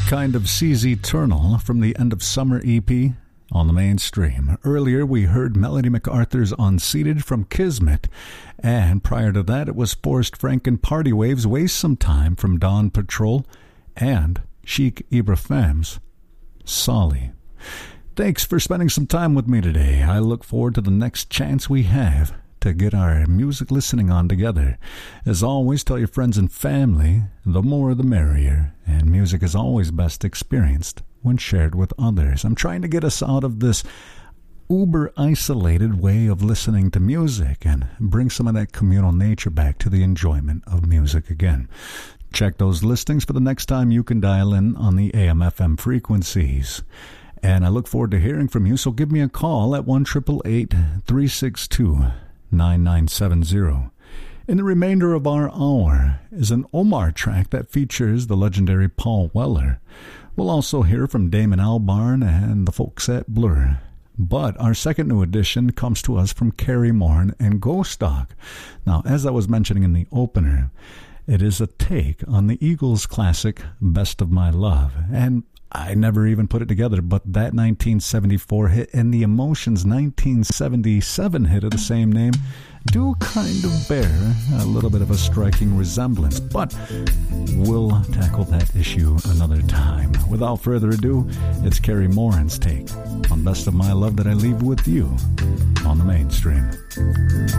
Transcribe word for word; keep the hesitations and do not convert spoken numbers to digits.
Kind of Seas Eternal from the End of Summer E P on the mainstream. Earlier, we heard Melody MacArthur's Unseated from Kismet, and prior to that, it was Forrest Frank and Party Waves' Waste Some Time from Dawn Patrol, and Chic Ibrahim's Solly. Thanks for spending some time with me today. I look forward to the next chance we have to get our music listening on together. As always, tell your friends and family, the more the merrier, and music is always best experienced when shared with others. I'm trying to get us out of this uber isolated way of listening to music and bring some of that communal nature back to the enjoyment of music again. Check those listings for the next time you can dial in on the A M F M frequencies. And I look forward to hearing from you, so give me a call at one eight eight eight, three six two, nine nine seven zero. In the remainder of our hour is an Omar track that features the legendary Paul Weller. We'll also hear from Damon Albarn and the folks at Blur. But our second new addition comes to us from Carrie Morn and Ghost Dog. Now, as I was mentioning in the opener, it is a take on the Eagles classic Best of My Love. And I never even put it together, but that nineteen seventy-four hit and the Emotions nineteen seventy-seven hit of the same name do kind of bear a little bit of a striking resemblance, but we'll tackle that issue another time. Without further ado, it's Carrie Moran's take on Best of My Love that I leave with you on the mainstream.